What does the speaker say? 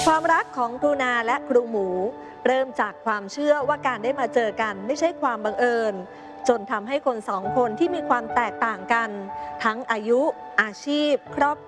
ความรักของครูนาและครูหมูเริ่มจากความเชื่อว่าการได้มาเจอกันไม่ใช่ความบังเอิญจนทำให้คนสองคนที่มีความแตกต่างกันทั้งอายุอาชีพครอบ